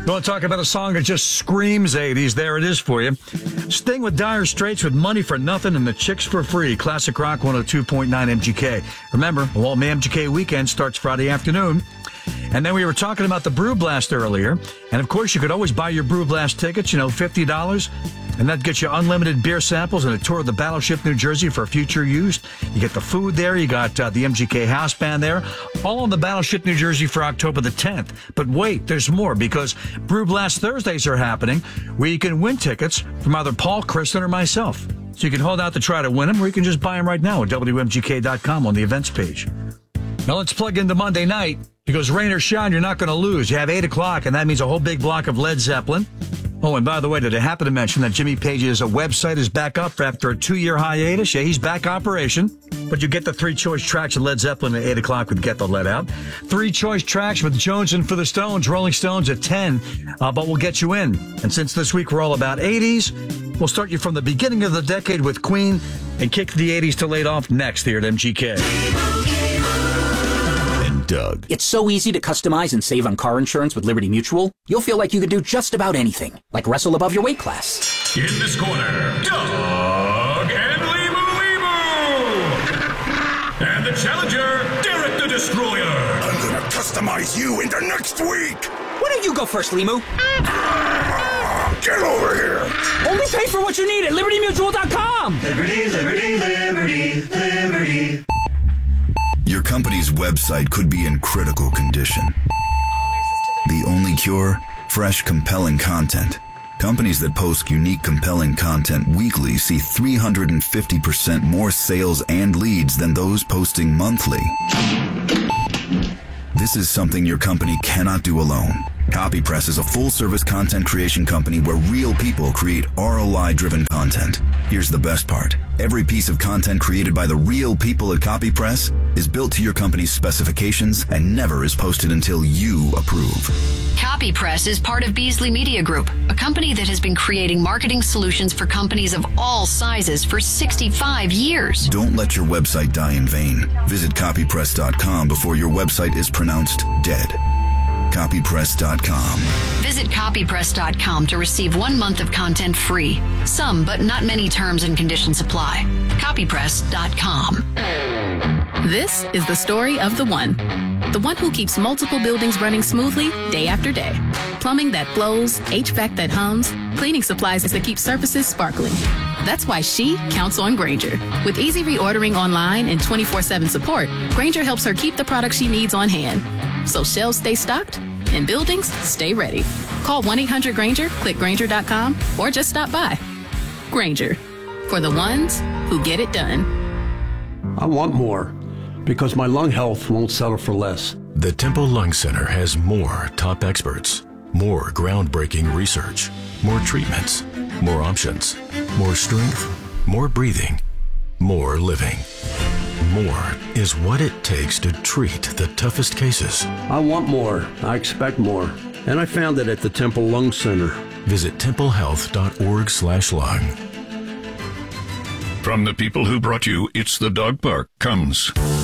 You want to talk about a song that just screams 80s? There it is for you. Sting with Dire Straits with Money for Nothing and the Chicks for Free. Classic Rock 102.9 MGK. Remember, the Walton MGK weekend starts Friday afternoon. And then we were talking about the Brew Blast earlier. And, of course, you could always buy your Brew Blast tickets, $50. And that gets you unlimited beer samples and a tour of the Battleship, New Jersey for future use. You get the food there. You got the MGK House Band there. All on the Battleship, New Jersey for October the 10th. But wait, there's more because Brew Blast Thursdays are happening where you can win tickets from either Paul, Kristen, or myself. So you can hold out to try to win them, or you can just buy them right now at WMGK.com on the events page. Now let's plug into Monday night because rain or shine, you're not going to lose. You have 8 o'clock, and that means a whole big block of Led Zeppelin. Oh, and by the way, did I happen to mention that Jimmy Page's website is back up after a 2-year hiatus? Yeah, he's back operation. But you get the 3 choice tracks of Led Zeppelin at 8 o'clock with Get the Lead Out. 3 choice tracks with Jones and For the Stones, Rolling Stones at 10. But we'll get you in. And since this week we're all about 80s, we'll start you from the beginning of the decade with Queen and kick the 80s to late off next here at MGK. Doug. It's so easy to customize and save on car insurance with Liberty Mutual. You'll feel like you could do just about anything, like wrestle above your weight class. In this corner, Doug and Leemu. And the challenger, Derek the Destroyer. I'm gonna customize you into next week. Why don't you go first, Leemu? Get over here. Only pay for what you need at LibertyMutual.com. Liberty, liberty, liberty, liberty. Your company's website could be in critical condition. The only cure? Fresh, compelling content. Companies that post unique, compelling content weekly see 350% more sales and leads than those posting monthly. This is something your company cannot do alone. CopyPress is a full-service content creation company where real people create ROI-driven content. Here's the best part. Every piece of content created by the real people at CopyPress is built to your company's specifications and never is posted until you approve. CopyPress is part of Beasley Media Group, a company that has been creating marketing solutions for companies of all sizes for 65 years. Don't let your website die in vain. Visit copypress.com before your website is pronounced dead. Copypress.com. Visit copypress.com to receive 1 month of content free. Some, but not many terms and conditions apply. Copypress.com. This is the story of the one who keeps multiple buildings running smoothly day after day. Plumbing that flows, HVAC that hums, cleaning supplies that keep surfaces sparkling. That's why she counts on Grainger. With easy reordering online and 24/7 support, Grainger helps her keep the products she needs on hand. So shelves stay stocked and buildings stay ready. Call 1-800-GRAINGER, click Grainger.com, or just stop by. Grainger, for the ones who get it done. I want more because my lung health won't settle for less. The Temple Lung Center has more top experts, more groundbreaking research, more treatments, more options, more strength, more breathing, more living. More is what it takes to treat the toughest cases. I want more. I expect more. And I found it at the Temple Lung Center. Visit templehealth.org/lung. From the people who brought you It's the Dog Park comes